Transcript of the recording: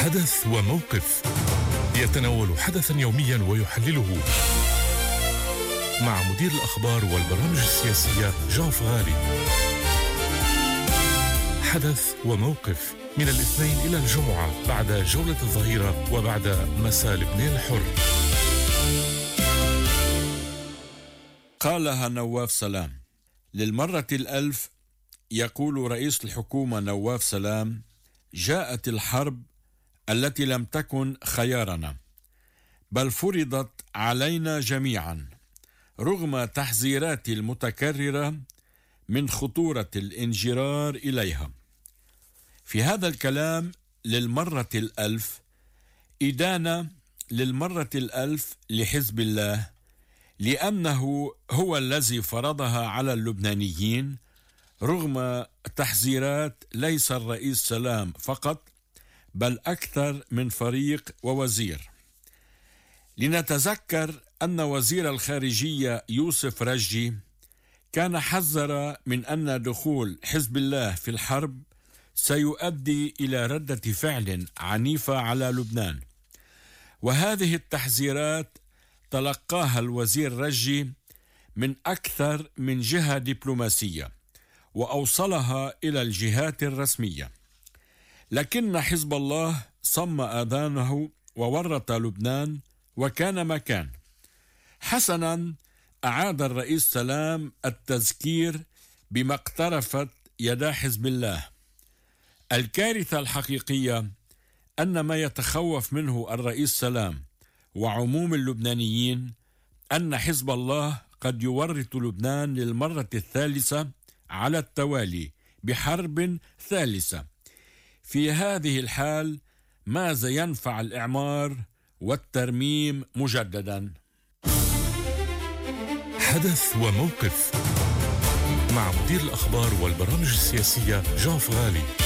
حدث وموقف، يتناول حدثا يوميا ويحلله مع مدير الأخبار والبرامج السياسية جان فغالي. حدث وموقف من الاثنين إلى الجمعة بعد جولة الظهيرة وبعد مساء لبنان الحر. قالها نواف سلام. للمرة الألف يقول رئيس الحكومة نواف سلام: جاءت الحرب التي لم تكن خيارنا، بل فرضت علينا جميعا رغم تحذيرات المتكررة من خطورة الانجرار إليها. في هذا الكلام للمرة الألف إدانة للمرة الألف لحزب الله، لأنه هو الذي فرضها على اللبنانيين رغم تحذيرات ليس الرئيس سلام فقط، بل أكثر من فريق ووزير. لنتذكر أن وزير الخارجية يوسف رجي كان حذر من أن دخول حزب الله في الحرب سيؤدي إلى ردة فعل عنيفة على لبنان، وهذه التحذيرات تلقاها الوزير رجي من أكثر من جهة دبلوماسية وأوصلها إلى الجهات الرسمية، لكن حزب الله صم آذانه وورط لبنان وكان ما كان. حسنا أعاد الرئيس سلام التذكير بما اقترفت يدا حزب الله. الكارثة الحقيقية أن ما يتخوف منه الرئيس سلام وعموم اللبنانيين أن حزب الله قد يورط لبنان للمرة الثالثة على التوالي بحرب ثالثة. في هذه الحال ماذا ينفع الإعمار والترميم مجددا؟ حدث وموقف مع مدير الأخبار والبرامج السياسية جان فغالي.